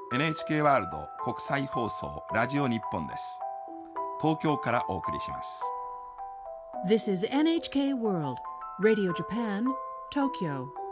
NHK ワールド国際放送ラジオ日本です。東京からお送りします。 This is NHK World Radio Japan, Tokyo.